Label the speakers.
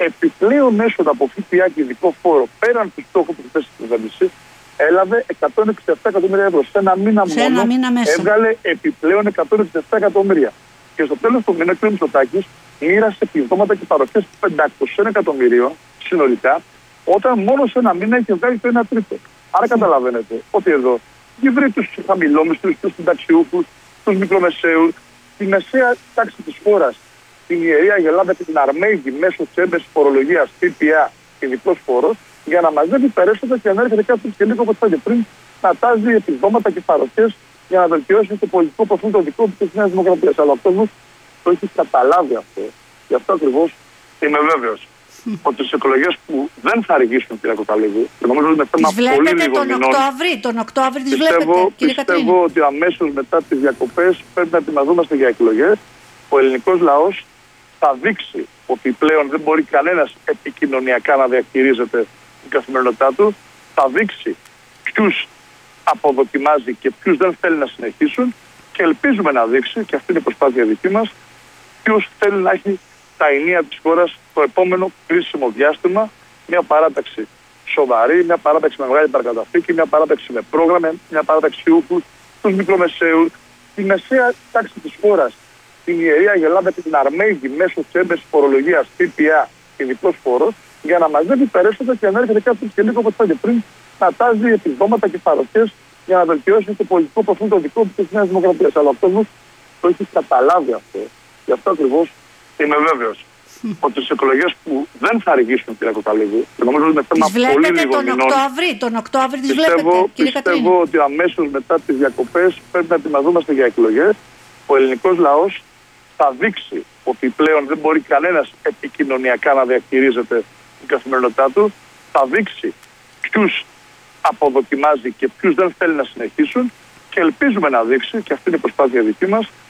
Speaker 1: επιπλέον έσοδα από ΦΠΑ και ειδικό φόρο πέραν του στόχου που θέσει στην κυβέρνηση, έλαβε 167 εκατομμύρια ευρώ. Σε ένα μήνα μόνο έβγαλε επιπλέον 167 εκατομμύρια. Και στο τέλος του μήνα, ο Μητσοτάκης μοίρασε επιδόματα και παροχές 500 εκατομμυρίων συνολικά, όταν μόνο σε ένα μήνα είχε βγάλει το 1 τρίτο. Άρα καταλαβαίνετε ότι εδώ βρει τους χαμηλόμισθους, τους συνταξιούχους, τους μικρομεσαίους, τη μεσαία τάξη της χώρας, την Ιερή Αγελάδα και την Αρμέγη μέσω της έμπεσης φορολογίας, ΦΠΑ και ειδικός φόρος, για να μαζεύει περαίσθητα και να έρχεται κάποιος και λίγο όπως είπα και πριν, να τάζει επιδόματα και παροχές για να βελτιώσει το πολιτικό προφίλ το δικό του της Νέας Δημοκρατίας. Αλλά αυτό το έχει καταλάβει αυτό. Γι' αυτό ακριβώς είμαι βέβαιος ότι στις εκλογές που δεν θα αργήσουν, κύριε Κοταλίδη, και νομίζω ότι είναι θέμα πολύ λίγων μηνών.
Speaker 2: Τον Οκτώβρη τις βλέπετε, κύριε Κατρίνη.
Speaker 1: Πιστεύω ότι αμέσως μετά τις διακοπές πρέπει να ετοιμαζόμαστε για εκλογές. Ο ελληνικός λαός θα δείξει ότι πλέον δεν μπορεί κανένας επικοινωνιακά να διαχειρίζεται την καθημερινότητά του. Θα δείξει ποιους αποδοκιμάζει και ποιους δεν θέλει να συνεχίσουν. Και ελπίζουμε να δείξει, και αυτή είναι η προσπάθεια δική μας, ποιους θέλει να έχει τα ενία της χώρας το επόμενο κρίσιμο διάστημα. Μια παράταξη σοβαρή, μια παράταξη με μεγάλη παρακαταθήκη, μια παράταξη με πρόγραμμα, μια παράταξη ούχους, τους μικρομεσαίους, τη μεσαία τάξη της χώρας, την Ιερή Αγελάδα και την Αρμέγη μέσω της έμπεσης φορολογίας, ΦΠΑ και ειδικός φόρος, για να μαζεύει περαίσθητα και να έρχεται κάποιος και λίγο όπως είπα και πριν, να τάζει επιδόματα και παροχές για να βελτιώσει το πολιτικό προφίλ το δικό του της Νέας Δημοκρατίας. Αλλά αυτό το έχει καταλάβει αυτό. Γι' αυτό ακριβώς είμαι βέβαιος ότι στις εκλογές που δεν θα αργήσουν, κύριε Κοταλίδη, και νομίζω ότι είναι θέμα πολύ λίγων μηνών.
Speaker 2: Τον Οκτώβρη τις βλέπετε, κύριε Κατρίνη.
Speaker 1: Πιστεύω ότι αμέσως μετά τις διακοπές πρέπει να ετοιμαζόμαστε για εκλογές. Ο ελληνικός λαός θα δείξει ότι πλέον δεν μπορεί κανένας επικοινωνιακά να διαχειρίζεται την καθημερινότητά του. Θα δείξει ποιους αποδοκιμάζει και ποιους δεν θέλει να συνεχίσουν. Και ελπίζουμε να δείξει, και αυτή είναι η προσπάθεια δική μας,